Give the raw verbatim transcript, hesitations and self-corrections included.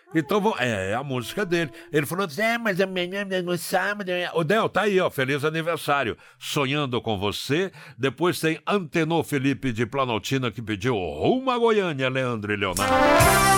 Então, vou- é, é a música dele. Ele falou, Zé, mas amanhã no sábado... O Del, tá aí, ó, feliz aniversário. Sonhando com você. Depois tem Antenor Felipe de Planaltina que pediu Rumo a Goiânia, Leandro e Leonardo.